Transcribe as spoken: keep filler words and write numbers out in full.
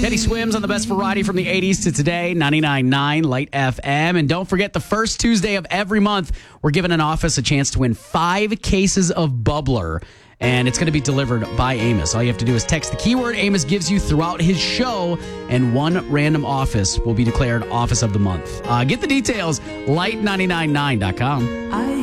Teddy Swims on the best variety from the eighties to today, ninety-nine point nine Light F M. And don't forget, the first Tuesday of every month, we're giving an office a chance to win five cases of Bubbler. And it's going to be delivered by Amos. All you have to do is text the keyword Amos gives you throughout his show, and one random office will be declared Office of the Month. Uh, get the details, light nine nine nine dot com.